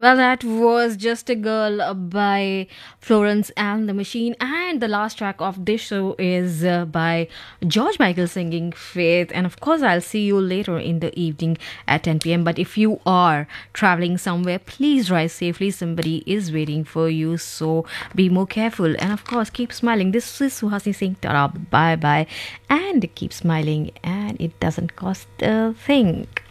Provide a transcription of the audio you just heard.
Well, that was Just a Girl by Florence and the Machine. And the last track of this show is by George Michael singing Faith. And of course, I'll see you later in the evening at 10 p.m. But if you are traveling somewhere, please drive safely. Somebody is waiting for you. So be more careful. And of course, keep smiling. This is Suhasini saying ta bye bye. And keep smiling. And it doesn't cost a thing.